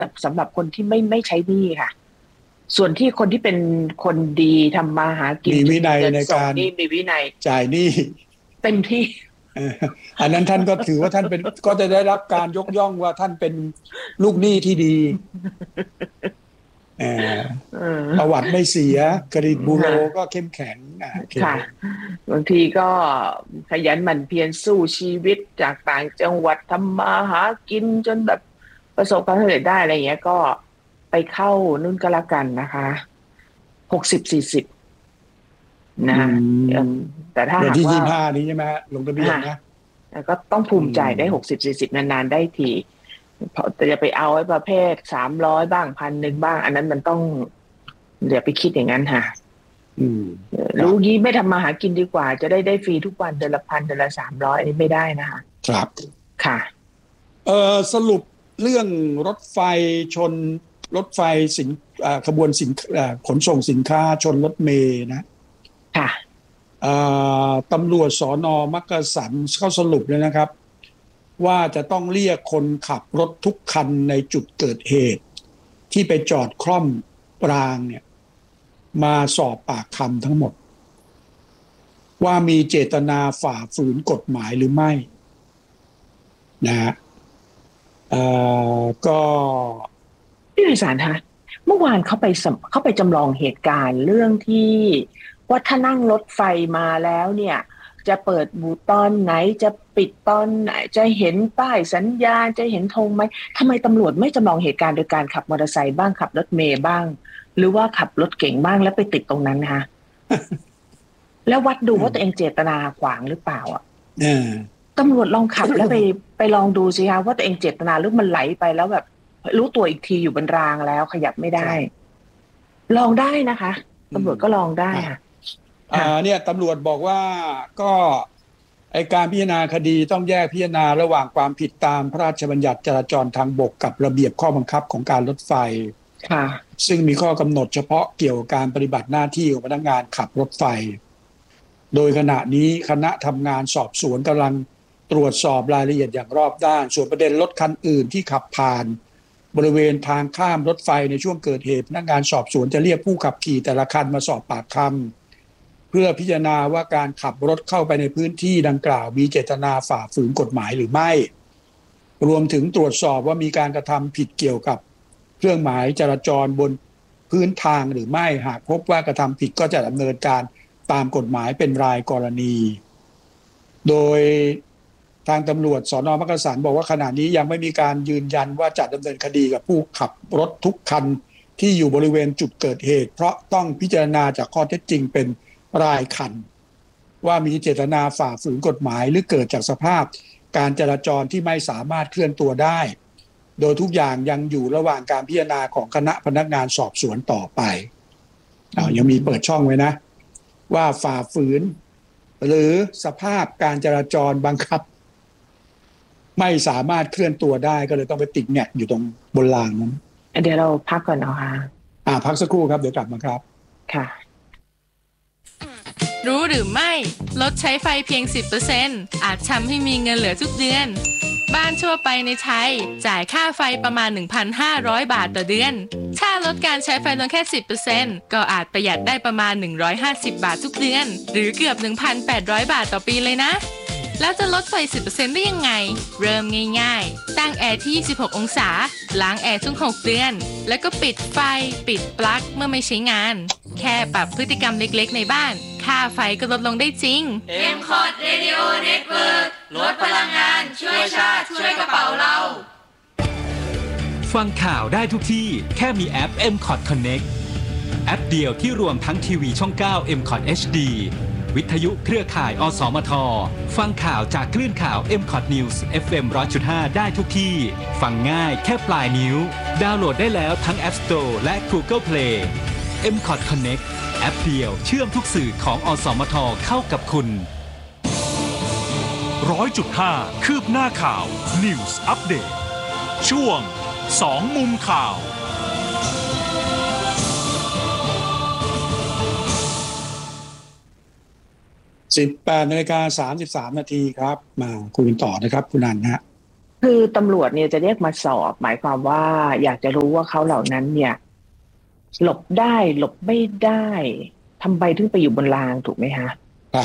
สำหรับคนที่ไม่ใช้หนี้ค่ะส่วนที่คนที่เป็นคนดีทำมาหากินมีวินัยในการมีวินัยจ่ายหนี้เต็มที่อันนั้นท่านก็ถือว่าท่านเป็นก็จะได้รับการยกย่องว่าท่านเป็นลูกหนี้ที่ดีประวัติไม่เสียเครดิตบูโรก็เข้มแข็งค่ะบางทีก็ขยันหมั่นเพียรสู้ชีวิตจากต่างจังหวัดทำมาหากินจนแบบประสบความสำเร็จได้อะไรเงี้ยก็ไปเข้านู่นก็แล้วกันนะคะ60-40นะแต่ถ้าหากว่าที่25นี้ใช่ไหมลงทะเบียนนะก็ต้องภูมิใจได้60-40นานๆได้ทีแต่จะไปเอาไอ้ประเภท300บ้าง1,000บ้างอันนั้นมันต้องอย่าไปคิดอย่างนั้นค่ะรู้งี้ไม่ทำมาหากินดีกว่าจะได้ฟรีทุกวันเดือนละ1,000เดือนละ300อันนี้ไม่ได้นะคะครับค่ะสรุปเรื่องรถไฟชนรถไฟขบวนขนส่งสินค้าชนรถเมล์นะค่ะตำรวจสน.มักกะสันเขาสรุปเลยนะครับว่าจะต้องเรียกคนขับรถทุกคันในจุดเกิดเหตุที่ไปจอดคล่อมรางเนี่ยมาสอบปากคำทั้งหมดว่ามีเจตนาฝ่าฝืนกฎหมายหรือไม่นะฮะก็พี่วิสารคะเมื่อวานเขาไปจำลองเหตุการณ์เรื่องที่ว่าถ้านั่งรถไฟมาแล้วเนี่ยจะเปิดบูตอนไหนจะปิดตอนไหนจะเห็นป้ายสัญญาณจะเห็นธงไหมทำไมตำรวจไม่จำลองเหตุการณ์โดยการขับมอเตอร์ไซค์บ้างขับรถเมล์บ้างหรือว่าขับรถเก๋งบ้างแล้วไปติดตรงนั้นนะคะ แล้ววัดดูว่าตัวเองเจตนาขวางหรือเปล่าอ่ะตำรวจลองขับแล้วไปลองดูสิคะว่าตัวเองเจตนาหรือมันไหลไปแล้วแบบรู้ตัวอีกทีอยู่บนรางแล้วขยับไม่ได้ลองได้นะคะตำรวจก็ลองได้ค่ะเนี่ยตำรวจบอกว่าก็ไอการพิจารณาคดีต้องแยกพิจารณาระหว่างความผิดตามพระราชบัญญัติจราจรทางบกกับระเบียบข้อบังคับของการรถไฟซึ่งมีข้อกำหนดเฉพาะเกี่ยวกับการปฏิบัติหน้าที่ของพนักงานขับรถไฟโดยขณะนี้คณะทำงานสอบสวนกำลังตรวจสอบรายละเอียดอย่างรอบด้านส่วนประเด็นรถคันอื่นที่ขับผ่านบริเวณทางข้ามรถไฟในช่วงเกิดเหตุพนักงานสอบสวนจะเรียกผู้ขับขี่แต่ละคันมาสอบปากคำเพื่อพิจารณาว่าการขับรถเข้าไปในพื้นที่ดังกล่าวมีเจตนาฝ่าฝืนกฎหมายหรือไม่รวมถึงตรวจสอบว่ามีการกระทำผิดเกี่ยวกับเครื่องหมายจราจรบนพื้นทางหรือไม่หากพบว่ากระทำผิดก็จะดำเนินการตามกฎหมายเป็นรายกรณีโดยทางตำรวจสน.มักกะสันบอกว่าขณะนี้ยังไม่มีการยืนยันว่าจะดำเนินคดีกับผู้ขับรถทุกคันที่อยู่บริเวณจุดเกิดเหตุเพราะต้องพิจารณาจากข้อเท็จจริงเป็นรายคันว่ามีเจตนาฝ่าฝืนกฎหมายหรือเกิดจากสภาพการจราจรที่ไม่สามารถเคลื่อนตัวได้โดยทุกอย่างยังอยู่ระหว่างการพิจารณาของคณะพนักงานสอบสวนต่อไปยังมีเปิดช่องไว้นะว่าฝ่าฝืนหรือสภาพการจราจรบังคับไม่สามารถเคลื่อนตัวได้ก็เลยต้องไปติดแงกอยู่ตรงบนรางนั้นเดี๋ยวเราพักก่อนนะคะพักสักครู่ครับเดี๋ยวกลับมาครับค่ะรู้หรือไม่ลดใช้ไฟเพียง 10% อาจทำให้มีเงินเหลือทุกเดือนบ้านทั่วไปในไทยจ่ายค่าไฟประมาณ 1,500 บาทต่อเดือนถ้าลดการใช้ไฟลงแค่ 10% ก็อาจประหยัดได้ประมาณ150 บาททุกเดือนหรือเกือบ 1,800 บาทต่อปีเลยนะแล้วจะลดไฟ 10% ได้ยังไงเริ่มง่ายๆตั้งแอร์ที่26องศาล้างแอร์ทุก6เดือนแล้วก็ปิดไฟปิดปลั๊กเมื่อไม่ใช้งานแค่ปรับพฤติกรรมเล็กๆในบ้านค่าไฟก็ลดลงได้จริง MCOT Radio Network ลดพลังงานช่วยชาติช่วยกระเป๋าเราฟังข่าวได้ทุกที่แค่มีแอป MCOT Connect แอปเดียวที่รวมทั้งทีวีช่อง 9 MCOT HD วิทยุเครือข่ายอสมทฟังข่าวจากคลื่นข่าว MCOT News FM 100.5 ได้ทุกที่ฟังง่ายแค่ปลายนิ้วดาวน์โหลดได้แล้วทั้ง App Store และ Google Play MCOT Connect แอปเดียวเชื่อมทุกสื่อของอสมทเข้ากับคุณ 100.5 คืบหน้าข่าว News Update ช่วง2มุมข่าว 18:33 นาทีครับมาคุยกันต่อนะครับคุณนันท์ฮะคือตำรวจเนี่ยจะเรียกมาสอบหมายความว่าอยากจะรู้ว่าเขาเหล่านั้นเนี่ยหลบได้หลบไม่ได้ทำไมถึงไปอยู่บนรางถูกไหมคะครับ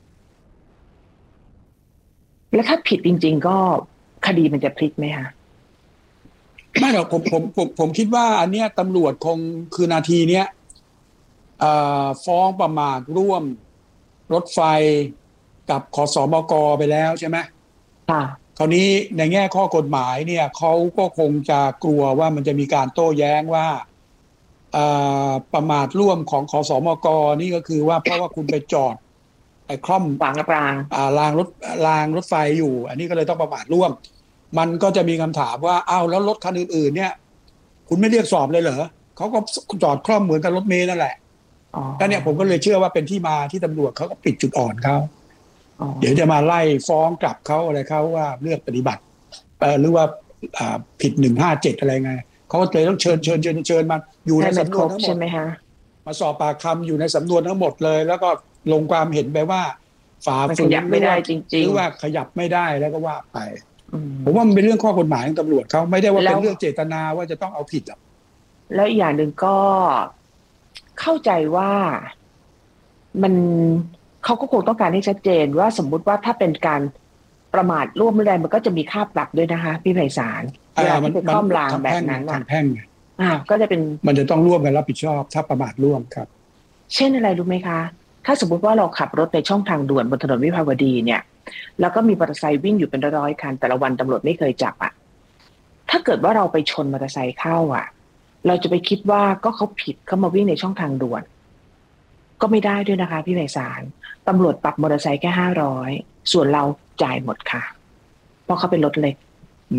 แล้วถ้าผิดจริงๆก็คดีมันจะพลิกไหมคะไม่หรอกผมคิดว่าอันเนี้ยตำรวจคงคือนาทีเนี้ยฟ้องประมาทร่วมรถไฟกับขสมกไปแล้วใช่ไหมค่ะคราวนี้ในแง่ข้อกฎหมายเนี่ยเขาก็คงจะกลัวว่ามันจะมีการโต้แย้งว่าประมาทร่วมของขสมกนี่ก็คือว่าเพราะว่าคุณไปจอดไอ้คล่อมขวางรางรางรถไฟอยู่อันนี้ก็เลยต้องประมาทร่วมมันก็จะมีคำถามว่าอ้าวแล้วรถคันอื่นๆเนี่ยคุณไม่เรียกสอบเลยเหรอเขาก็จอดคล่อมเหมือนกับรถเมล์นั่นแหละก็เนี่ยผมก็เลยเชื่อว่าเป็นที่มาที่ตำรวจเขาก็ปิดจุดอ่อนเขาเดี๋ยวจะมาไล่ฟ้องกลับเขาอะไรเขาว่าเลือกปฏิบัติหรือว่าผิด157อะไรไงเขาก็เลยต้องเชิญมาอยู่ในสำนวนทั้งหมดใช่ไหมฮะมาสอบปากคำอยู่ในสำนวนทั้งหมดเลยแล้วก็ลงความเห็นไปว่าฝ่าฝืนขยับไม่ได้จริงๆหรือว่าขยับไม่ได้แล้วก็ว่าไปผมว่ามันเป็นเรื่องข้อกฎหมายของตำรวจเขาไม่ได้ว่าเป็นเรื่องเจตนาว่าจะต้องเอาผิดหรอกแล้วอีกอย่างหนึ่งก็เข้าใจว่ามันเขาก็คงต้องการให้ชัดเจนว่าสมมุติว่าถ้าเป็นการประมาทร่วมแรงมันก็จะมีค่าปรับด้วยนะคะพี่ไพศาลเวลาที่ไปคล่อมรางแบบนั้นทางแพ่งก็จะเป็นมันจะต้องร่วมกันรับผิดชอบถ้าประมาทร่วมครับเช่นอะไรรู้ไหมคะถ้าสมมติว่าเราขับรถในช่องทางด่วนบนถนนวิภาวดีเนี่ยแล้วก็มีมอเตอร์ไซค์วิ่งอยู่เป็นร้อยคันแต่ละวันตำรวจไม่เคยจับถ้าเกิดว่าเราไปชนมอเตอร์ไซค์เข้าเราจะไปคิดว่าก็เขาผิดเขามาวิ่งในช่องทางด่วนก็ไม่ได้ด้วยนะคะพี่ไพศาลตำรวจปรับมอเตอร์ไซค์แค่500ส่วนเราจ่ายหมดค่ะเพราะเขาเป็นรถเล็ก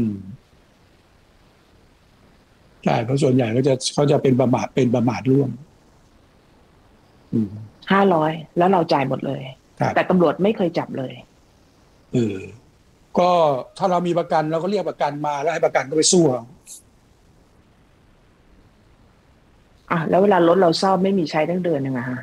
ใช่เพราะส่วนใหญ่เขาจะเป็นประมาทร่วม 500แล้วเราจ่ายหมดเลยแต่ตำรวจไม่เคยจับเลยก็ถ้าเรามีประกันเราก็เรียกประกันมาแล้วให้ประกันก็ไปสู้แล้วเวลารถเราซ่อมไม่มีใช้ตั้งเดือนนึงฮะ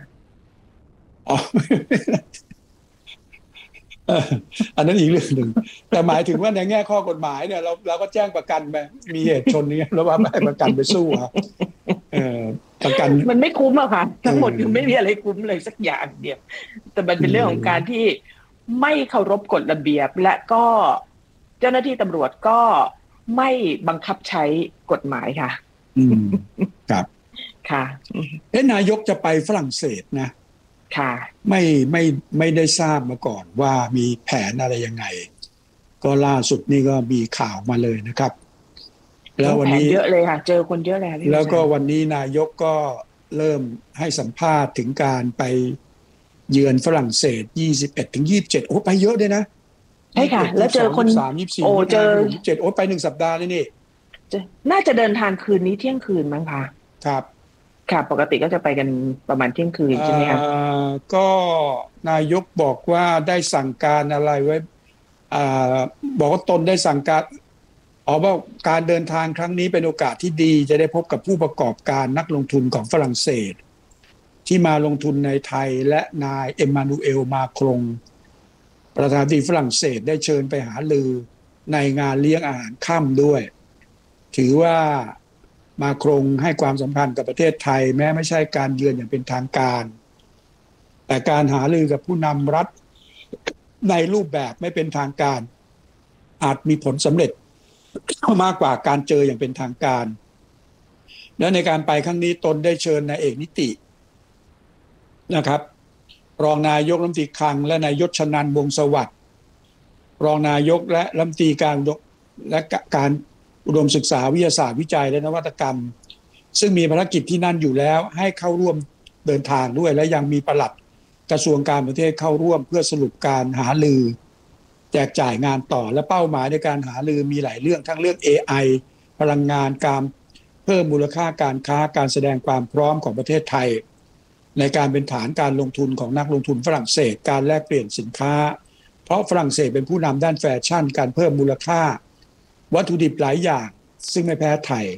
อันนั้นอีกเรื่องหนึ่งแต่หมายถึงว่าในแง่ข้อกฎหมายเนี่ยเราก็แจ้งประกันไปมีเหตุชนนี้แล้วว่าให้ประกันไปสู้ครับประกันมันไม่คุ้มอะค่ะทั้งหมดคือไม่มีอะไรคุ้มเลยสักอย่างเดียวแต่มันเป็นเรื่องของการที่ไม่เคารพกฎระเบียบและก็เจ้าหน้าที่ตำรวจก็ไม่บังคับใช้กฎหมายค่ะครับค่ะนายกจะไปฝรั่งเศสนะค่ะไม่ได้ทราบมาก่อนว่ามีแผนอะไรยังไงก็ล่าสุดนี่ก็มีข่าวมาเลยนะครับแล้ววันนี้เยอะเลยค่ะเจอคนเยอะเลยแล้วก็วันนี้นายกก็เริ่มให้สัมภาษณ์ถึงการไปเยือนฝรั่งเศส21-27โอ้ไปเยอะด้วยนะใช่ค่ะแล้วเจอคนโอ้เจอ27โอ้ไป1สัปดาห์เลยนี่น่าจะเดินทางคืนนี้เที่ยงคืนมั้งคะครับค่ะปกติก็จะไปกันประมาณเที่ยงคืนใช่ไหมครับก็นายกบอกว่าได้สั่งการอะไรไว้บอกว่าตนได้สั่งการว่าการเดินทางครั้งนี้เป็นโอกาสที่ดีจะได้พบกับผู้ประกอบการนักลงทุนของฝรั่งเศสที่มาลงทุนในไทยและนายเอ็มมานูเอลมาครงประธานาธิบดีฝรั่งเศสได้เชิญไปหารือในงานเลี้ยงอาหารค่ำด้วยถือว่ามาครงให้ความสัมพันธ์กับประเทศไทยแม้ไม่ใช่การเยือนอย่างเป็นทางการแต่การหารือกับผู้นำรัฐในรูปแบบไม่เป็นทางการอาจมีผลสำเร็จมากกว่าการเจออย่างเป็นทางการและในการไปครั้งนี้ตนได้เชิญนายเอกนิตินะครับรองนายกรัฐมนตรีคลังและนายยศชนันท์วงศ์สวัสดิ์รองนายกและรัฐมนตรีการอุดมศึกษาวิทยาศาสตร์วิจัยและนวัตกรรมซึ่งมีภารกิจที่นั่นอยู่แล้วให้เข้าร่วมเดินทางด้วยและยังมีปลัดกระทรวงการต่างประเทศเข้าร่วมเพื่อสรุปการหารือแจกจ่ายงานต่อและเป้าหมายในการหารือมีหลายเรื่องทั้งเรื่อง AI พลังงานการเพิ่มมูลค่าการค้าการแสดงความพร้อมของประเทศไทยในการเป็นฐานการลงทุนของนักลงทุนฝรั่งเศสการแลกเปลี่ยนสินค้าเพราะฝรั่งเศสเป็นผู้นำด้านแฟชั่นการเพิ่มมูลค่าวัตถุดิบหลายอย่างซึ่งไม่แพ้ไทย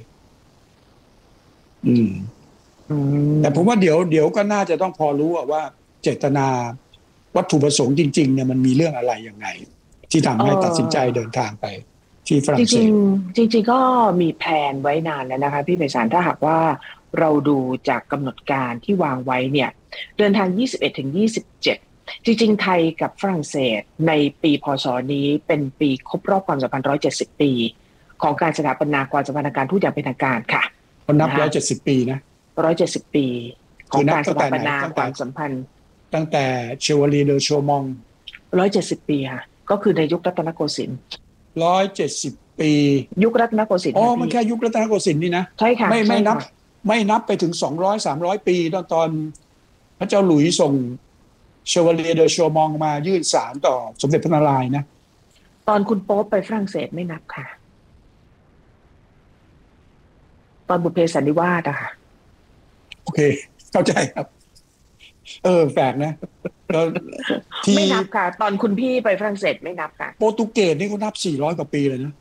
แต่ผมว่าเดี๋ยวก็น่าจะต้องพอรู้ว่าเจตนาวัตถุประสงค์จริงๆเนี่ยมันมีเรื่องอะไรยังไงที่ทำให้ตัดสินใจเดินทางไปที่ฝรั่จงเศริงสๆจริงๆก็มีแพลนไว้นานแล้วนะคะพี่ไพศาลถ้าหากว่าเราดูจากกำหนดการที่วางไว้เนี่ยเดินทาง 21 ถึง 27 จริงๆไทยกับฝรั่งเศสในปีพ.ศ. นี้เป็นปีครบรอบความสัมพันธ์170 ปีของการสถาปนาความสัมพันธ์ทางการทูตอย่างเป็นทางการค่ะเขานับนะคะ 170 ปีนะ 170 ปีของการสถาปนาตั้งแต่ไหนความสัมพันธ์ตั้งแต่เชวาลีเดอโชมอง 170 ปีค่ะก็คือในยุครัตนโกสินทร์ 170 ปียุครัตนโกสินทร์อ๋อค่ะมันพี่แค่ยุครัตนโกสินทร์นี่นะใช่ค่ะไม่ใช่นับค่ะไม่นับไปถึง200-300 ปีตอนพระเจ้าหลุยส์ส่งเชวาลีเดอโชมองมายื่นศาลต่อสมเด็จพระนารายณ์นะตอนคุณโป๊ปไปฝรั่งเศสไม่นับค่ะ ตอนบุพเพสันนิวาสอะค่ะโอเค เข้าใจครับ แปลกนะแล้วที่ไม่นับค่ะ ตอนคุณพี่ไปฝรั่งเศสไม่นับค่ะโปรตุเกสนี่เขานับ400 กว่าปีเลยนะ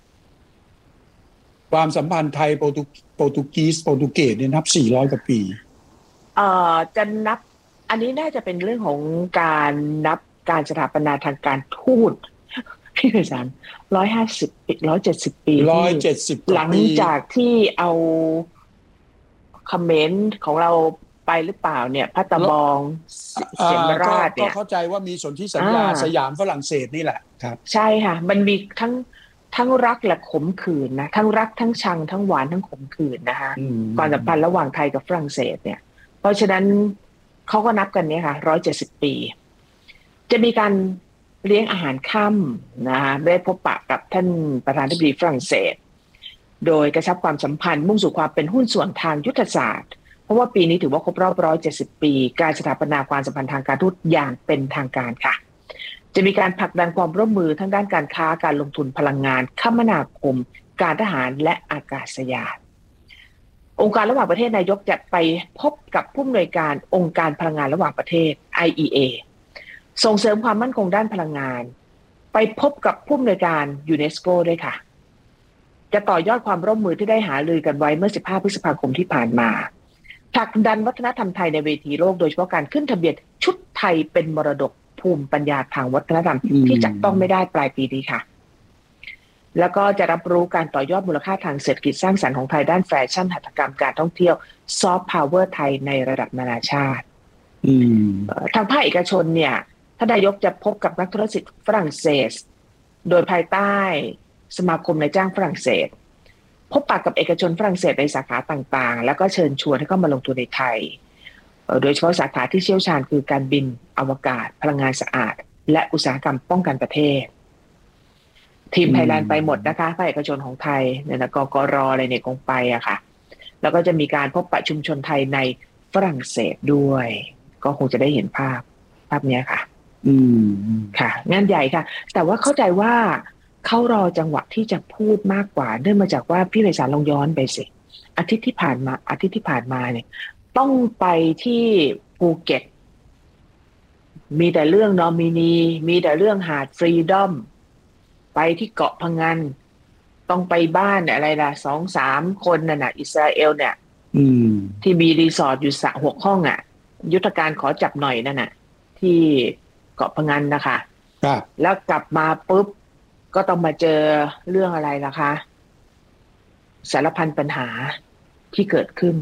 ความสัมพันธ์ไทยโปรตุเกสเนี่ยนับ400 กว่าปีจะนับ อันนี้น่าจะเป็นเรื่องของการนับการสถาปนาทางการทูตพี่ไพศาล150 ปี 170 ปีที่ 170 กหลัว่าง ปีจากที่เอาคอมเมนต์ของเราไปหรือเปล่าเนี่ยพัตตาบองเสียมราชก็เนี่ยเข้าใจว่ามีสนธิสัญญาสยามฝรั่งเศสนี่แหละครับใช่ค่ะ มันมีทั้งรักและขมขื่นนะทั้งรักทั้งชังทั้งหวานทั้งขมขื่นนะคะความสัมพันธ์ระหว่างไทยกับฝรั่งเศสเนี่ยเพราะฉะนั้นเขาก็นับกันเนี่ยค่ะ170 ปี จะมีการเลี้ยงอาหารค่ำนะคะได้พบปะกับท่านประธานาธิบดีฝรั่งเศส โดยกระชับความสัมพันธ์มุ่งสู่ความเป็นหุ้นส่วนทางยุทธศาสตร์เพราะว่าปีนี้ถือว่าครบรอบ170 ปีการสถาปนาความสัมพันธ์ทางการทูตอย่างเป็นทางการค่ะจะมีการผลักดันความร่วมมือทั้งด้านการค้าการลงทุนพลังงานคมนาคมการทหารและอากาศยานองค์การระหว่างประเทศนายกจะไปพบกับผู้อำนวยการองค์การพลังงานระหว่างประเทศ IEA ส่งเสริมความมั่นคงด้านพลังงานไปพบกับผู้อำนวยการยูเนสโกด้วยค่ะจะต่อยอดความร่วมมือที่ได้หารือกันไว้เมื่อ15 พฤษภาคมที่ผ่านมาผลักดันวัฒนธรรมไทยในเวทีโลกโดยเฉพาะการขึ้นทะเบียนชุดไทยเป็นมรดกภูมิปัญญาทางวัฒนธรรมที่จับต้องไม่ได้ปลายปีนี้ค่ะแล้วก็จะรับรู้การต่อยอดมูลค่าทางเศรษฐกิจสร้างสรรค์ของไทยด้านแฟชั่นหัตถกรรมการท่องเที่ยวซอฟต์พาวเวอร์ไทยในระดับนานาชาติทางภาคเอกชนเนี่ยท่านนายกจะพบกับนักธุรกิจฝรั่งเศสโดยภายใต้สมาคมนายจ้างฝรั่งเศสพบปะกับเอกชนฝรั่งเศสในสาขาต่างๆแล้วก็เชิญชวนให้เข้ามาลงทุนในไทยโดยเฉพาะสาขาที่เชี่ยวชาญคือการบินอวกาศพลังงานสะอาดและอุตสาหกรรมป้องกันประเทศทีมไทยแลนด์ไปหมดนะคะภาคเอกชนของไทยเนี่ยนะกกรอะไรเนี่ยคงไปอะค่ะแล้วก็จะมีการพบปะชุมชนไทยในฝรั่งเศสด้วยก็คงจะได้เห็นภาพนี้ค่ะค่ะงานใหญ่ค่ะแต่ว่าเข้าใจว่าเขารอจังหวะที่จะพูดมากกว่าเนื่องมาจากว่าพี่ไพศาลลองย้อนไปสิอาทิตย์ที่ผ่านมาเนี่ยต้องไปที่ภูเก็ตมีแต่เรื่องนอมินีมีแต่เรื่องหาดฟรีดอมไปที่เกาะพะงันต้องไปบ้านอะไรล่ะ 2-3 คนน่ะอิสราเอลเนี่ยที่มีรีสอร์ทอยู่6 ห้องอ่ะยุทธการขอจับหน่อยนั่นน่ะที่เกาะพะงันนะคะแล้วกลับมาปุ๊บก็ต้องมาเจอเรื่องอะไรล่ะคะสารพันปัญหาที่เกิดขึ้น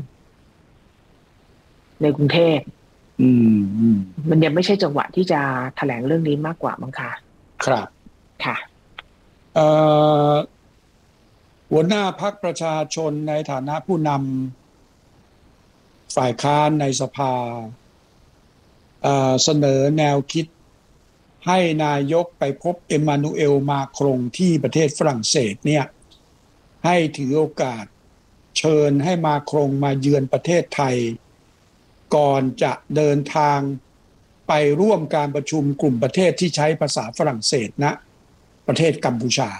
ในกรุงเทพมันยังไม่ใช่จังหวะที่จะแถลงเรื่องนี้มากกว่ามั้งคะครับค่ะหัวหน้าพรรคประชาชนในฐานะผู้นำฝ่ายค้านในสภาเสนอแนวคิดให้นายกไปพบเอ็มมานูเอลมาครงที่ประเทศฝรั่งเศสเนี่ยให้ถือโอกาสเชิญให้มาครงมาเยือนประเทศไทยก่อนจะเดินทางไปร่วมการประชุมกลุ่มประเทศที่ใช้ภาษาฝรั่งเศสณประเทศกัมพูชา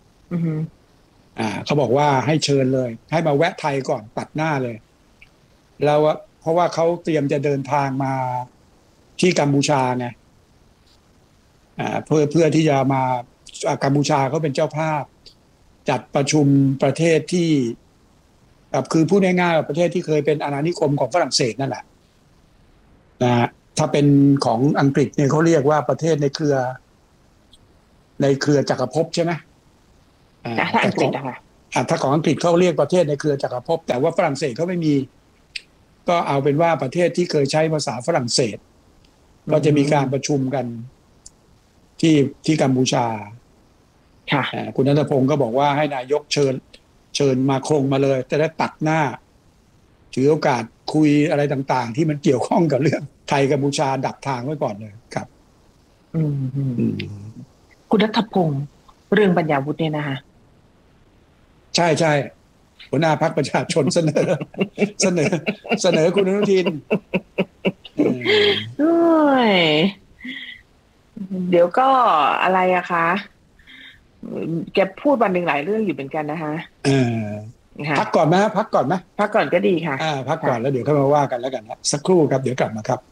เขาบอกว่าให้เชิญเลยให้มาแวะไทยก่อนตัดหน้าเลยแล้วเพราะว่าเขาเตรียมจะเดินทางมาที่กัมพูชาไงเพื่อที่จะมากัมพูชาเขาเป็นเจ้าภาพจัดประชุมประเทศที่คือพูดง่ายๆประเทศที่เคยเป็นอาณานิคมของฝรั่งเศสนั่นแหละนะถ้าเป็นของอังกฤษเนี่ยเขาเรียกว่าประเทศในเครือจักรภพใช่ไหมถ้าอังกฤษนะคะถ้าของอังกฤษเขาเรียกประเทศในเครือจักรภพแต่ว่าฝรั่งเศสเขาไม่มีก็เอาเป็นว่าประเทศที่เคยใช้ภาษาฝรั่งเศสก็จะมีการประชุมกันที่กัมพูชาคุณณัฐพงศ์ก็บอกว่าให้นายกเชิญมาโครงมาเลยจะได้ตัดหน้าถือโอกาสคุยอะไรต่างๆที่มันเกี่ยวข้องกับเรื่องไทยกัมพูชาดักทางไว้ก่อนเลยครับคุณณัฐพงศ์เรื่องปัญญาวุฒิเนี่ยนะคะใช่หัวหน้าพรรคประชาชนเสนอคุณอนุทินเดี๋ยวก็อะไรอะคะแกพูดวันหนึ่งหลายเรื่องอยู่เหมือนกันนะคะพักก่อนไหมพักก่อนก็ดีค่ะพักก่อนแล้วเดี๋ยวค่อยมาว่ากันแล้วกันนะสักครู่ครับเดี๋ยวกลับมาครับ